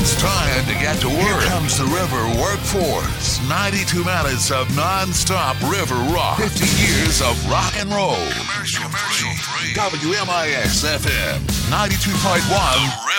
It's time to get to work. Here comes the River Workforce. 92 minutes of non-stop river rock. 50 years of rock and roll. Commercial free. WMIX FM 92.1.